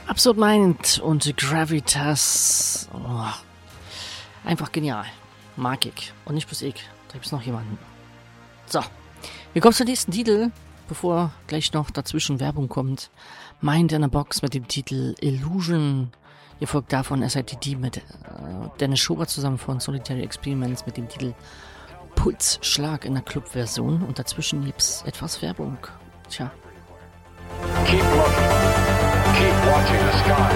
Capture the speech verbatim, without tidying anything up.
Absurd Mind und Gravitas. Oh, einfach genial. Mag ich. Und nicht bloß ich. Da gibt es noch jemanden. So, wir kommen zum nächsten Titel, bevor gleich noch dazwischen Werbung kommt. Mind in a Box mit dem Titel Illusion. Ihr folgt davon S I T D mit äh, Dennis Schobert zusammen von Solitary Experiments mit dem Titel Pulsschlag in der Club-Version. Und dazwischen gibt's etwas Werbung. Tja. Keep looking. Keep watching the sky.